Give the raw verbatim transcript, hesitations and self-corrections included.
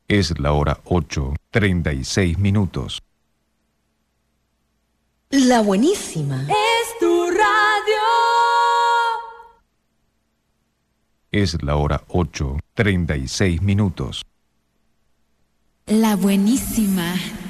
Es la hora ocho, treinta y seis minutos. La buenísima. Es tu radio. Es la hora ocho, treinta y seis minutos. La buenísima.